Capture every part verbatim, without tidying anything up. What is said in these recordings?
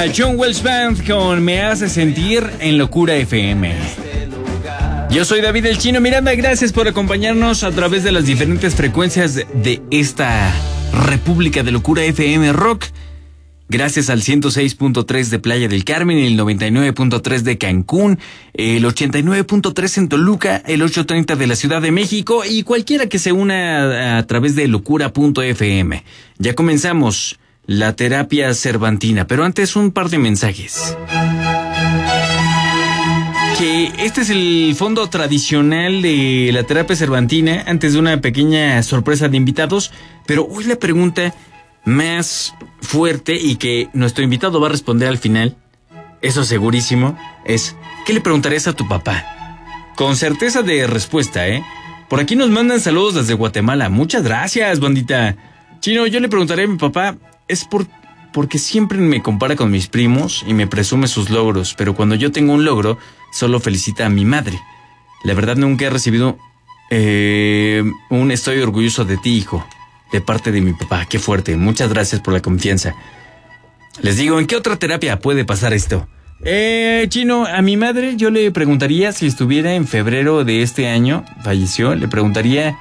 era John Wells Band con Me Hace Sentir en Locura F M. Yo soy David el Chino Miranda, gracias por acompañarnos a través de las diferentes frecuencias de esta República de Locura F M Rock. Gracias al ciento seis punto tres de Playa del Carmen, el noventa y nueve punto tres de Cancún, el ochenta y nueve punto tres en Toluca, el ochocientos treinta de la Ciudad de México y cualquiera que se una a, a través de locura punto f m. Ya comenzamos la terapia cervantina, pero antes un par de mensajes. Que este es el fondo tradicional de la terapia cervantina, antes de una pequeña sorpresa de invitados, pero hoy la pregunta más fuerte y que nuestro invitado va a responder al final, eso segurísimo, es ¿qué le preguntarías a tu papá? Con certeza de respuesta, ¿eh? Por aquí nos mandan saludos desde Guatemala. Muchas gracias, bandita. Chino, yo le preguntaría a mi papá, es por, porque siempre me compara con mis primos y me presume sus logros, pero cuando yo tengo un logro, solo felicita a mi madre. La verdad nunca he recibido eh, un estoy orgulloso de ti, hijo, de parte de mi papá. Qué fuerte, muchas gracias por la confianza. Les digo, ¿en qué otra terapia puede pasar esto? Eh, Chino, a mi madre yo le preguntaría si estuviera en febrero de este año, falleció, le preguntaría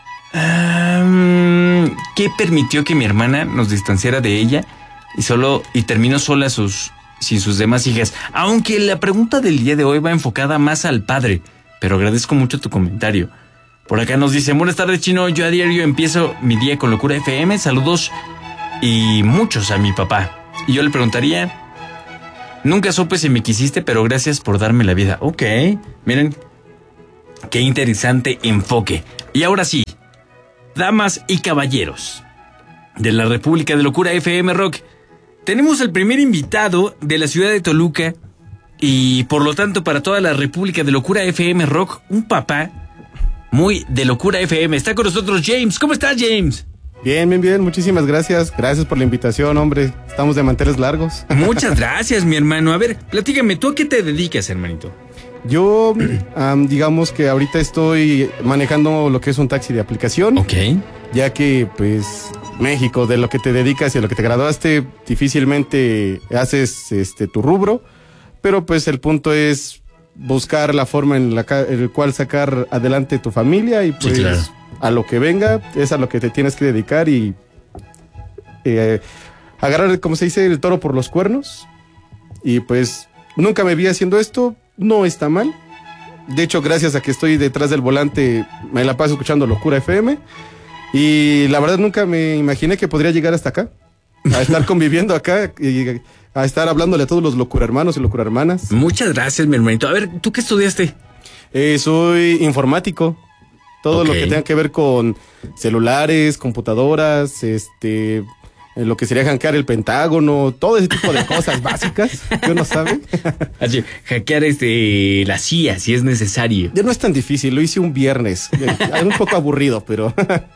um, ¿qué permitió que mi hermana nos distanciara de ella y solo y terminó sola sus sin sus demás hijas? Aunque la pregunta del día de hoy va enfocada más al padre, pero agradezco mucho tu comentario. Por acá nos dice, buenas tardes, Chino, yo a diario empiezo mi día con Locura F M, saludos y muchos a mi papá. Y yo le preguntaría, nunca supe si me quisiste, pero gracias por darme la vida. Ok, miren, qué interesante enfoque. Y ahora sí, damas y caballeros de la República de Locura F M Rock, tenemos el primer invitado de la ciudad de Toluca y por lo tanto para toda la República de Locura F M Rock, un papá muy de Locura F M. Está con nosotros James. ¿Cómo estás, James? Bien, bien, bien. Muchísimas gracias. Gracias por la invitación, hombre. Estamos de manteles largos. Muchas gracias, mi hermano. A ver, platícame, ¿tú a qué te dedicas, hermanito? Yo, um, digamos que ahorita estoy manejando lo que es un taxi de aplicación. Ok. Ya que, pues, México, de lo que te dedicas y a lo que te graduaste, difícilmente haces este tu rubro. Pero, pues, el punto es buscar la forma en la el cual sacar adelante tu familia y pues sí, claro, a lo que venga es a lo que te tienes que dedicar y eh, agarrar, como se dice, el toro por los cuernos. Y pues nunca me vi haciendo esto, no está mal. De hecho, gracias a que estoy detrás del volante, me la paso escuchando Locura F M y la verdad nunca me imaginé que podría llegar hasta acá, a estar conviviendo acá y a estar hablándole a todos los locura hermanos y locura hermanas. Muchas gracias, mi hermanito. A ver, ¿tú qué estudiaste? Eh, soy informático. Todo okay, lo que tenga que ver con celulares, computadoras, este, lo que sería hackear el Pentágono, todo ese tipo de cosas básicas, ¿yo no sabe? Así, hackear este, la C I A, si es necesario. Ya no es tan difícil, lo hice un viernes. Es un poco aburrido, pero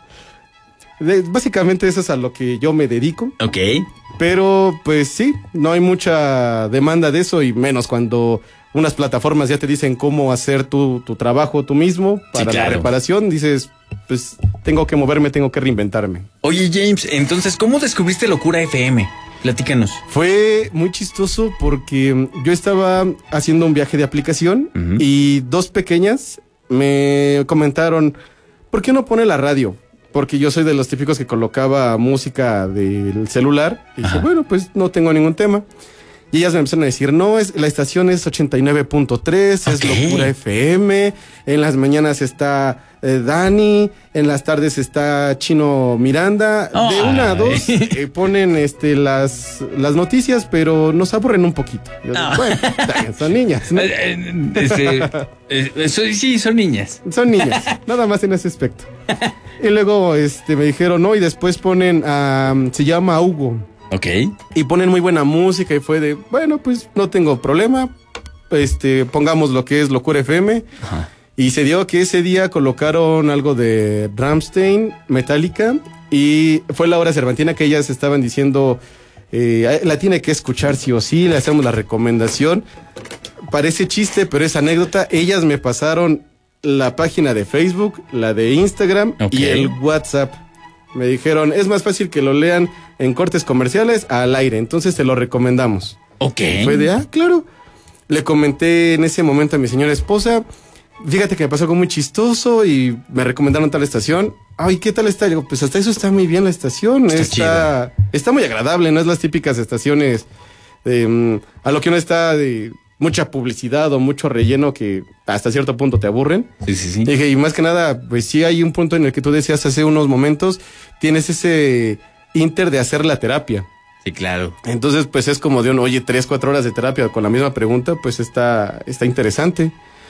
básicamente eso es a lo que yo me dedico. Ok. Pero, pues sí, no hay mucha demanda de eso y menos cuando unas plataformas ya te dicen cómo hacer tu, tu trabajo tú mismo para sí, claro, la reparación. Dices, pues tengo que moverme, tengo que reinventarme. Oye, James, entonces, ¿cómo descubriste Locura F M? Platícanos. Fue muy chistoso porque yo estaba haciendo un viaje de aplicación uh-huh, y dos pequeñas me comentaron, ¿por qué no pone la radio? Porque yo soy de los típicos que colocaba música del celular. Y dije, bueno, pues no tengo ningún tema. Y ellas me empezaron a decir, no, es la estación es ochenta y nueve punto tres, okay, es Locura F M. En las mañanas está eh, Dani, en las tardes está Chino Miranda. Oh, de una a dos eh, ponen este, las, las noticias, pero nos aburren un poquito. Yo digo, oh, bueno, son niñas, ¿no? Este, eh, soy, sí, son niñas. Son niñas, nada más en ese aspecto. Y luego este, me dijeron, no, y después ponen, um, se llama Hugo. Ok. Y ponen muy buena música y fue de, bueno, pues no tengo problema, este, pongamos lo que es Locura F M. Ajá. Y se dio que ese día colocaron algo de Rammstein, Metallica, y fue la hora cervantina que ellas estaban diciendo, eh, la tiene que escuchar sí o sí, le hacemos la recomendación. Parece chiste, pero es anécdota. Ellas me pasaron la página de Facebook, la de Instagram, okay, y el WhatsApp. Me dijeron, es más fácil que lo lean en cortes comerciales al aire, entonces te lo recomendamos. Ok. Fue de, ah, claro. Le comenté en ese momento a mi señora esposa, fíjate que me pasó algo muy chistoso y me recomendaron tal estación. Ay, ¿qué tal está? Le digo, pues hasta eso está muy bien la estación. Está Está, está muy agradable, no es las típicas estaciones de, um, a lo que uno está de mucha publicidad o mucho relleno que hasta cierto punto te aburren. Sí, sí, sí. Y dije, y más que nada, pues sí hay un punto en el que tú decías hace unos momentos, tienes ese inter de hacer la terapia. Sí, claro. Entonces, pues es como de un, oye, tres, cuatro horas de terapia con la misma pregunta, pues está, está interesante.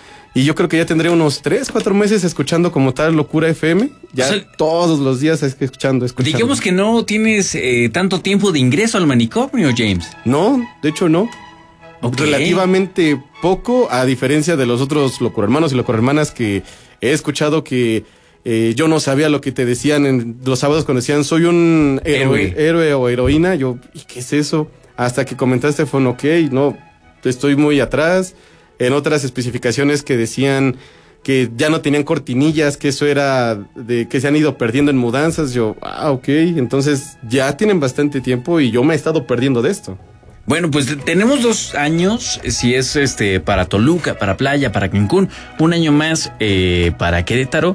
Y yo creo que ya tendré unos tres, cuatro meses escuchando como tal Locura F M. Ya O sea, todos los días escuchando, escuchando. Digamos que no tienes eh, tanto tiempo de ingreso al manicomio, James. No, de hecho no. Ok. Relativamente poco, a diferencia de los otros locurhermanos y locurhermanas que he escuchado que eh, yo no sabía lo que te decían en los sábados cuando decían soy un héroe, Héroe. héroe o heroína. Yo, ¿y qué es eso? Hasta que comentaste fue un ok, no, estoy muy atrás. En otras especificaciones que decían que ya no tenían cortinillas, que eso era de que se han ido perdiendo en mudanzas. Yo, ah, ok, entonces ya tienen bastante tiempo y yo me he estado perdiendo de esto. Bueno, pues tenemos dos años, si es este para Toluca, para Playa, para Cancún, un año más eh, para Querétaro,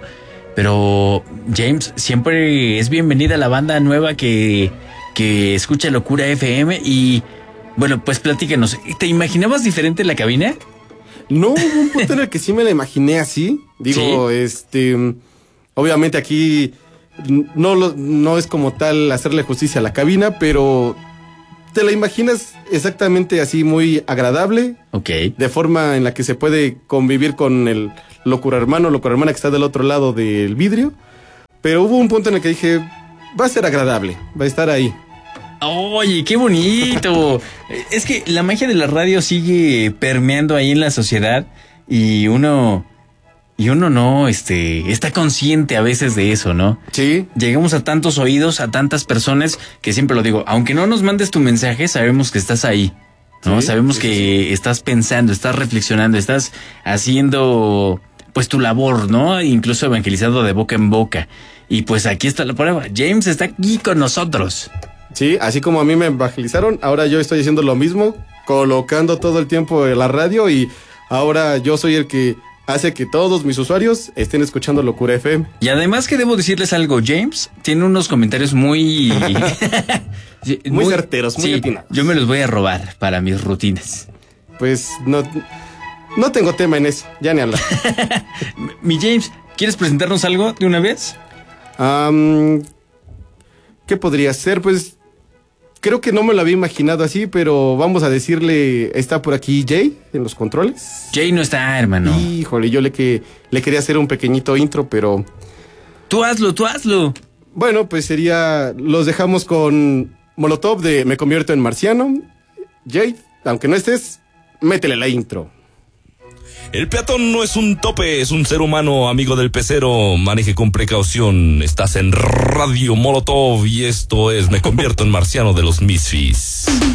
pero James, siempre es bienvenida la banda nueva que, que escucha Locura F M y bueno, pues platícanos, ¿te imaginabas diferente la cabina? No, hubo un punto en el que sí me la imaginé así. Digo, ¿Sí? este, obviamente aquí no, lo, no es como tal hacerle justicia a la cabina, pero te la imaginas exactamente así, muy agradable, Ok. de forma en la que se puede convivir con el locura hermano, locura hermana que está del otro lado del vidrio. Pero hubo un punto en el que dije, va a ser agradable, va a estar ahí. Oye, qué bonito. Es que la magia de la radio sigue permeando ahí en la sociedad y uno y uno no este está consciente a veces de eso, ¿no? Sí. Llegamos a tantos oídos, a tantas personas que siempre lo digo, aunque no nos mandes tu mensaje, sabemos que estás ahí, ¿no? Sí, Sabemos sí, que sí. estás pensando, estás reflexionando, estás haciendo pues tu labor, ¿no? Incluso evangelizando de boca en boca. Y pues aquí está la prueba. James está aquí con nosotros. Sí, así como a mí me evangelizaron, ahora yo estoy haciendo lo mismo, colocando todo el tiempo la radio y ahora yo soy el que hace que todos mis usuarios estén escuchando Locura F M. Y además que debo decirles algo, James tiene unos comentarios muy... Muy certeros, muy sí, atinados. yo me los voy a robar para mis rutinas. Pues no, no tengo tema en eso, ya ni hablar. Mi James, ¿quieres presentarnos algo de una vez? Um, ¿Qué podría ser? Pues creo que no me lo había imaginado así, pero vamos a decirle, está por aquí Jay en los controles. Jay no está, hermano. Híjole, yo le, que, le quería hacer un pequeñito intro, pero Tú hazlo, tú hazlo. bueno, pues sería, los dejamos con Molotov de Me Convierto en Marciano. Jay, aunque no estés, métele la intro. El peatón no es un tope, es un ser humano, amigo del pecero. Maneje con precaución. Estás en Radio Molotov y esto es Me Convierto en Marciano de los Misfits.